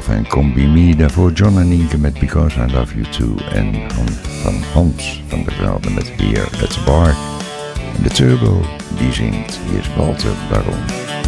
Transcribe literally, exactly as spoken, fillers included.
Love en Come Be Me. Daarvoor John en Nienke met Because I Love You Too. En Han, van Hans van der Velde met Here at the Bar. En de Turbo die zingt. Hier is Walter Baron.